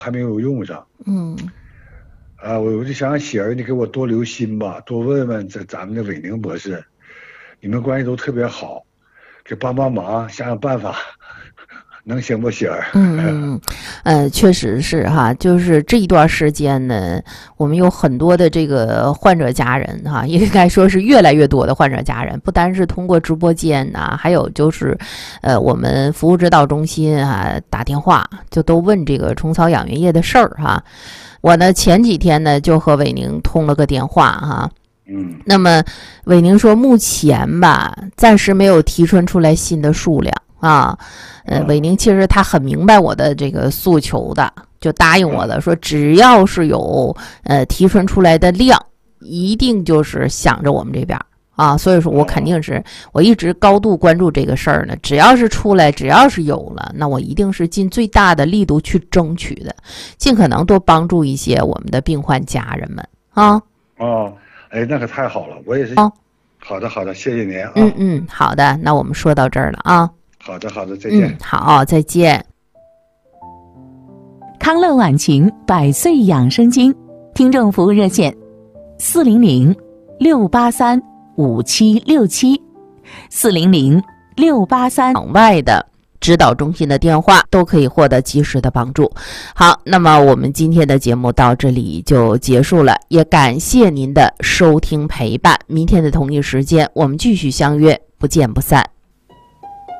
还没有用上。我就想喜儿，你给我多留心吧，多问问咱们的伟宁博士，你们关系都特别好，给帮忙，想想办法，能行不，喜儿？ 确实是哈，就是这一段时间呢，我们有很多的这个患者家人哈，应该说是越来越多的患者家人，不单是通过直播间呐，还有就是我们服务指导中心啊打电话就都问这个虫草养元液的事儿哈。我呢前几天呢就和伟宁通了个电话哈。那么伟宁说目前吧暂时没有提纯出来新的数量啊。伟宁其实他很明白我的这个诉求的，就答应我了，说只要是有提纯出来的量，一定就是想着我们这边啊，所以说我肯定是我一直高度关注这个事儿呢，只要是出来，只要是有了，那我一定是尽最大的力度去争取的，尽可能多帮助一些我们的病患家人们啊。 那可太好了，我也是。好的，谢谢您啊。 好的，那我们说到这儿了啊。 好的，再见。 好，再见。 康乐晚晴100岁养生经听众服务热线400-683-5767，400-683 场外的指导中心的电话都可以获得及时的帮助。好，那么我们今天的节目到这里就结束了，也感谢您的收听陪伴。明天的同一时间我们继续相约，不见不散。